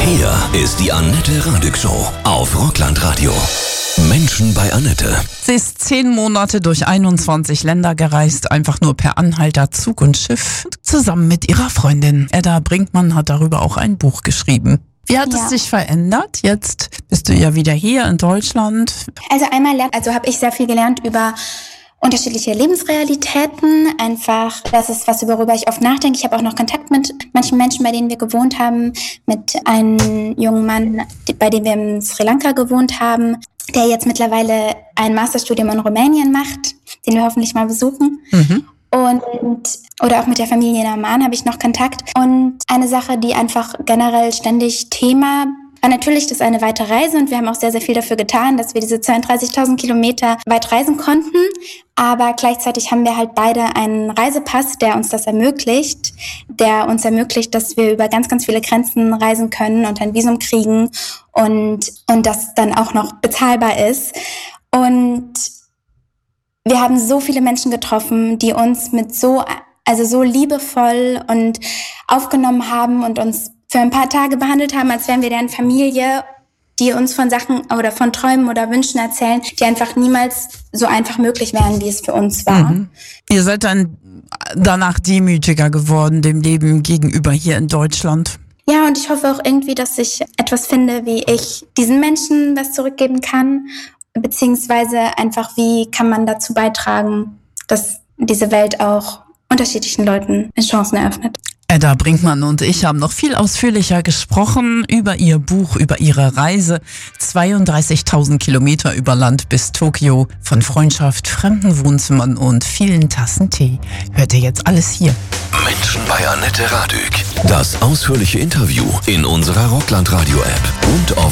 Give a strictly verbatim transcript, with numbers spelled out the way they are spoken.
Hier ist die Annette Radig Show auf Rockland Radio. Menschen bei Annette. Sie ist zehn Monate durch einundzwanzig Länder gereist, einfach nur per Anhalter, Zug und Schiff, zusammen mit ihrer Freundin. Edda Brinkmann hat darüber auch ein Buch geschrieben. Wie hat ja. es sich verändert? Jetzt bist du ja wieder hier in Deutschland. Also einmal lernt, also habe ich sehr viel gelernt über unterschiedliche Lebensrealitäten. Einfach, das ist was, worüber ich oft nachdenke. Ich habe auch noch Kontakt mit manchen Menschen, bei denen wir gewohnt haben. Mit einem jungen Mann, bei dem wir in Sri Lanka gewohnt haben, der jetzt mittlerweile ein Masterstudium in Rumänien macht, den wir hoffentlich mal besuchen. Mhm. Und oder auch mit der Familie in Amman habe ich noch Kontakt. Und eine Sache, die einfach generell ständig Thema war natürlich das eine weite Reise, und wir haben auch sehr, sehr viel dafür getan, dass wir diese zweiunddreißigtausend Kilometer weit reisen konnten. Aber gleichzeitig haben wir halt beide einen Reisepass, der uns das ermöglicht, der uns ermöglicht, dass wir über ganz, ganz viele Grenzen reisen können und ein Visum kriegen und, und das dann auch noch bezahlbar ist. Und wir haben so viele Menschen getroffen, die uns mit so, also so liebevoll und aufgenommen haben und uns für ein paar Tage behandelt haben, als wären wir deren Familie, die uns von Sachen oder von Träumen oder Wünschen erzählen, die einfach niemals so einfach möglich wären, wie es für uns war. Mhm. Ihr seid dann danach demütiger geworden, dem Leben gegenüber hier in Deutschland. Ja, und ich hoffe auch irgendwie, dass ich etwas finde, wie ich diesen Menschen was zurückgeben kann, beziehungsweise einfach, wie kann man dazu beitragen, dass diese Welt auch unterschiedlichen Leuten Chancen eröffnet. Edda Brinkmann und ich haben noch viel ausführlicher gesprochen über ihr Buch, über ihre Reise. zweiunddreißigtausend Kilometer über Land bis Tokio, von Freundschaft, fremden Wohnzimmern und vielen Tassen Tee. Hört ihr jetzt alles hier. Menschen bei Annette Radig. Das ausführliche Interview in unserer Rockland Radio App und auf